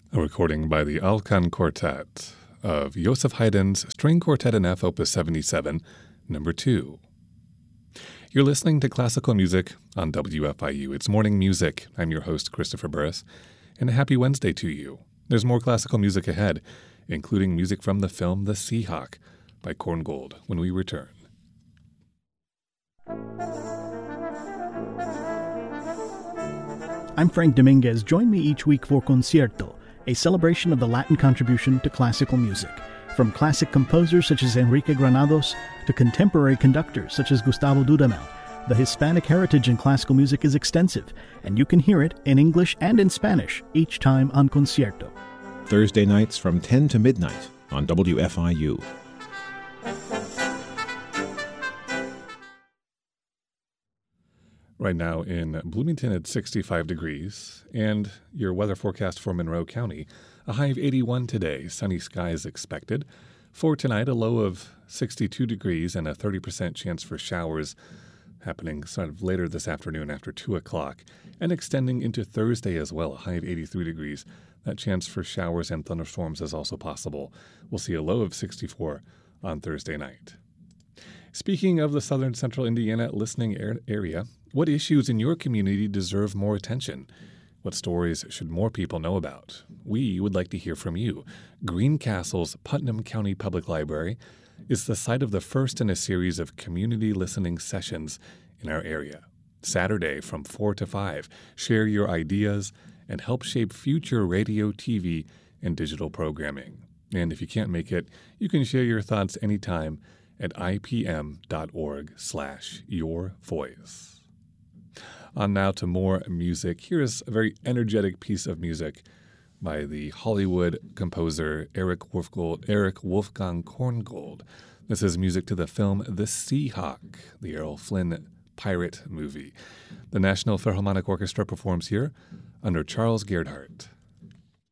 A recording by the Alkan Quartet of Joseph Haydn's String Quartet in F, Opus 77, number 2. You're listening to classical music on WFIU. It's Morning Music. I'm your host, Christopher Burris, and a happy Wednesday to you. There's more classical music ahead, including music from the film The Seahawk by Korngold when we return. I'm Frank Dominguez. Join me each week for Concierto, a celebration of the Latin contribution to classical music. From classic composers such as Enrique Granados to contemporary conductors such as Gustavo Dudamel, the Hispanic heritage in classical music is extensive, and you can hear it in English and in Spanish each time on Concierto. Thursday nights from 10 to midnight on WFIU. Right now in Bloomington, it's 65 degrees, and your weather forecast for Monroe County, a high of 81 today, sunny skies expected. For tonight, a low of 62 degrees and a 30% chance for showers happening sort of later this afternoon after 2 o'clock, and extending into Thursday as well, a high of 83 degrees. That chance for showers and thunderstorms is also possible. We'll see a low of 64 on Thursday night. Speaking of the southern central Indiana listening area, what issues in your community deserve more attention? What stories should more people know about? We would like to hear from you. Greencastle's Putnam County Public Library is the site of the first in a series of community listening sessions in our area. Saturday from 4 to 5. Share your ideas and help shape future radio, TV, and digital programming. And if you can't make it, you can share your thoughts anytime at ipm.org/yourvoice. On now to more music. Here is a very energetic piece of music by the Hollywood composer Erich Wolfgang Korngold. This is music to the film The Seahawk, the Errol Flynn pirate movie. The National Philharmonic Orchestra performs here under Charles Gerhardt.